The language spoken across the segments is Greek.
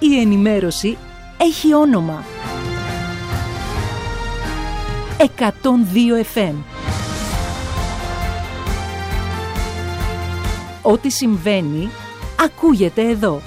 Η ενημέρωση έχει όνομα. 102 FM. Ό,τι συμβαίνει, ακούγεται εδώ.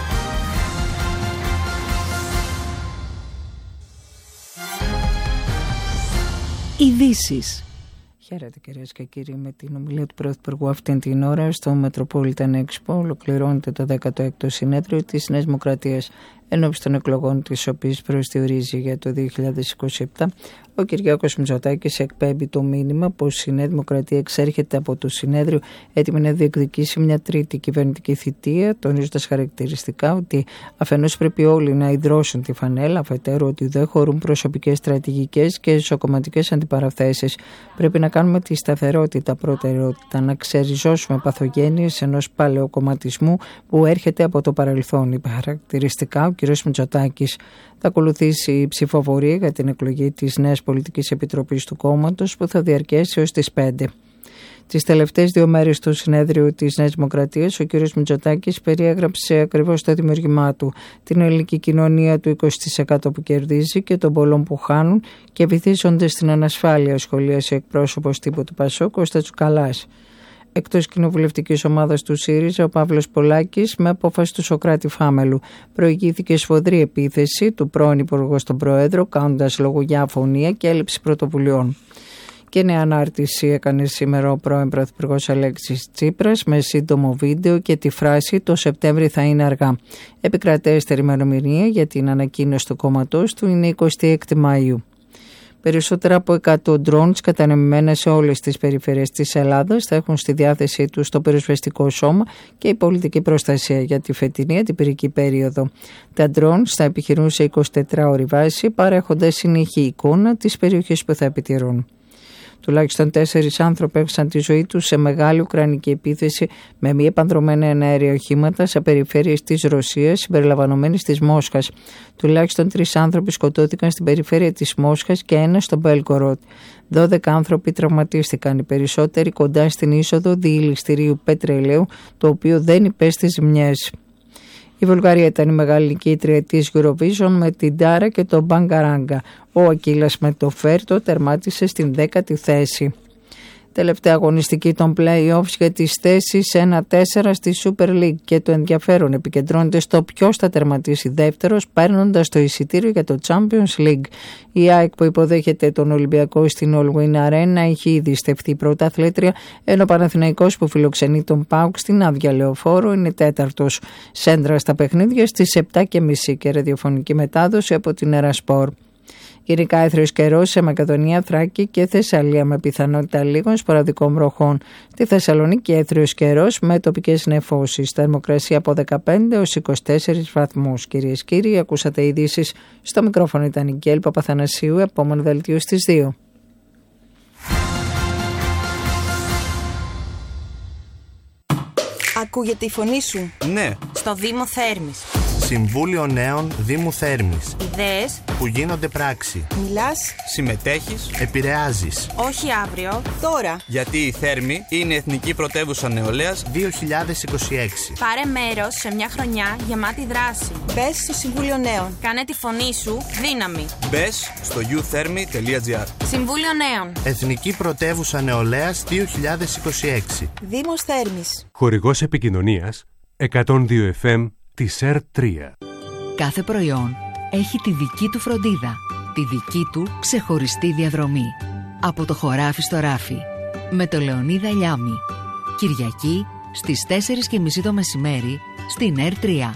Ειδήσεις. Χαίρετε κυρίες και κύριοι, με την ομιλία του Πρωθυπουργού αυτήν την ώρα στο Metropolitan Expo ολοκληρώνεται το 16ο συνέδριο της Νέας Δημοκρατίας ενώπιση των εκλογών, τις οποίες προσδιορίζει για το 2027. Ο Κυριάκος Μητσοτάκης εκπέμπει το μήνυμα πως η Νέα Δημοκρατία εξέρχεται από το συνέδριο έτοιμη να διεκδικήσει μια τρίτη κυβερνητική θητεία, τονίζοντας χαρακτηριστικά ότι αφενός πρέπει όλοι να ιδρώσουν τη φανέλα, αφετέρου ότι δεν χωρούν προσωπικές, στρατηγικές και ισοκομματικές αντιπαραθέσεις. Πρέπει να κάνουμε τη σταθερότητα προτεραιότητα, να ξεριζώσουμε παθογένειες ενός παλαιοκομματισμού που έρχεται από το παρελθόν. Είπε χαρακτηριστικά ο κ. Μητσοτάκης. Θα ακολουθήσει η ψηφοφορία για την εκλογή της νέας πολιτικής επιτροπής του κόμματος που θα διαρκέσει έως τις 5. Τις τελευταίες 2 μέρες του συνέδριου της Νέας Δημοκρατίας, ο κ. Μητσοτάκης περιέγραψε ακριβώς το δημιουργημά του, την ελληνική κοινωνία του 20% που κερδίζει και των πολλών που χάνουν και βυθίζονται στην ανασφάλεια, σχολίασε εκπρόσωπος τύπου του ΠΑΣΟΚ, Κώστας Τσουκαλάς. Εκτός κοινοβουλευτικής ομάδας του ΣΥΡΙΖΑ, ο Παύλος Πολάκης, με απόφαση του Σωκράτη Φάμελου, προηγήθηκε σφοδρή επίθεση του πρώην Υπουργού στον Πρόεδρο, κάνοντας λόγο για αφωνία και έλλειψη πρωτοβουλειών. Και νέα ανάρτηση έκανε σήμερα ο πρώην Πρωθυπουργός Αλέξης Τσίπρας με σύντομο βίντεο και τη φράση «Το Σεπτέμβρη θα είναι αργά». Επικρατέστερη ημερομηνία για την ανακοίνωση του κόμματός του είναι 26 Μαΐου. Περισσότερα από 100 drones κατανεμημένα σε όλες τις περιφέρειες της Ελλάδας θα έχουν στη διάθεσή τους το πυροσβεστικό σώμα και η πολιτική προστασία για τη φετινή αντιπυρική περίοδο. Τα drones θα επιχειρούν σε 24ωρη βάση, παρέχοντας συνεχή εικόνα της περιοχής που θα επιτηρούν. Τουλάχιστον 4 άνθρωποι έχασαν τη ζωή τους σε μεγάλη ουκρανική επίθεση με μη επανδρομένα εναέρια οχήματα σε περιφέρειες της Ρωσίας συμπεριλαμβανομένης της Μόσχας. Τουλάχιστον 3 άνθρωποι σκοτώθηκαν στην περιφέρεια της Μόσχας και 1 στο Μπέλγκοροντ. 12 άνθρωποι τραυματίστηκαν, οι περισσότεροι κοντά στην είσοδο διηληστηρίου πετρελαίου, το οποίο δεν υπέστη ζημιές. Η Βουλγαρία ήταν η μεγάλη νικήτρια της Eurovision με την Τάρα και τον Μπαγκαράγκα. Ο Ακύλας με το Φέρτο τερμάτισε στην 10η θέση. Τελευταία αγωνιστική των play-offs για τις θέσεις 1-4 στη Super League και το ενδιαφέρον επικεντρώνεται στο ποιος θα τερματίσει δεύτερος, παίρνοντας το εισιτήριο για το Champions League. Η ΑΕΚ που υποδέχεται τον Ολυμπιακό στην All Win Arena έχει ήδη στεφθεί πρωταθλήτρια, ενώ ο Παναθηναϊκός που φιλοξενεί τον ΠΑΟΚ στην Άδεια Λεωφόρο είναι 4ος. Σέντρα στα παιχνίδια στις 7:30 και ραδιοφωνική μετάδοση από την Ερασπορ. Γενικά έθριος καιρός σε Μακεδονία, Θράκη και Θεσσαλία με πιθανότητα λίγων σποραδικών βροχών. Στη Θεσσαλονίκη έθριος καιρός με τοπικές νεφώσεις. Θερμοκρασία από 15 έως 24 βαθμούς. Κυρίες και κύριοι, ακούσατε ειδήσεις. Στο μικρόφωνο ήταν η Γκέλ Παπαθανασίου, επόμενο δελτίο στις 2. Ακούγεται η φωνή σου? Ναι. Στο Δήμο Θέρμης. Συμβούλιο Νέων Δήμου Θέρμης. Ιδέες που γίνονται πράξη. Μιλάς, συμμετέχεις, επηρεάζεις. όχι αύριο, τώρα. Γιατί η Θέρμη είναι Εθνική Πρωτεύουσα Νεολαίας 2026. Πάρε μέρος σε μια χρονιά γεμάτη δράση. Μπες στο Συμβούλιο Νέων. Κάνε τη φωνή σου δύναμη. Μπες στο youthermy.gr. Συμβούλιο Νέων. Εθνική Πρωτεύουσα Νεολαίας 2026. Δήμος Θέρμης. Χορηγός επικοινωνίας 102 FM της ΕΡΤ3. Κάθε προϊόν έχει τη δική του φροντίδα, τη δική του ξεχωριστή διαδρομή. Από το χωράφι στο ράφι. Με το Λεωνίδα Λιάμη. Κυριακή στις 4:30 το μεσημέρι στην ΕΡΤ3.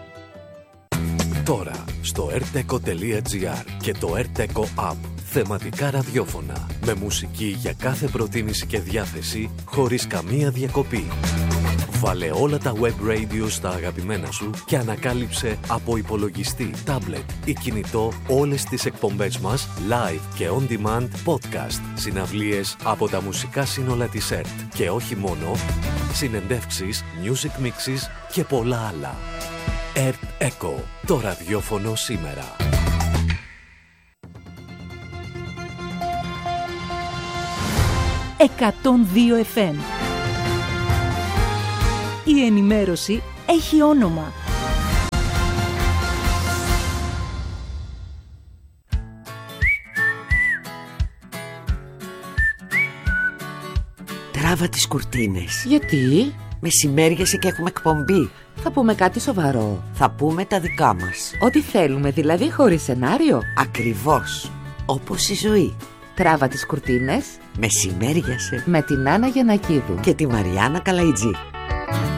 Τώρα στο rteco.gr και το rteco app. Θεματικά ραδιόφωνα με μουσική για κάθε προτίμηση και διάθεση χωρίς καμία διακοπή. Βάλε όλα τα web radio στα αγαπημένα σου και ανακάλυψε από υπολογιστή, tablet ή κινητό όλες τις εκπομπές μας live και on demand podcast, συναυλίες από τα μουσικά σύνολα της ΕΡΤ και όχι μόνο, συνεντεύξεις, music mixes και πολλά άλλα. ΕΡΤ Echo, το ραδιόφωνο σήμερα. «102 FM». Η ενημέρωση έχει όνομα. Τράβα τις κουρτίνες. Γιατί? Μεσημέριασε και έχουμε εκπομπή. Θα πούμε κάτι σοβαρό. Θα πούμε τα δικά μας. Ό,τι θέλουμε, δηλαδή χωρίς σενάριο. Ακριβώς. Όπως η ζωή. Τράβα τις κουρτίνες. Μεσημέριασε. Με την Άννα Γιαννακίδου και τη Μαριάννα Καλαϊτζή.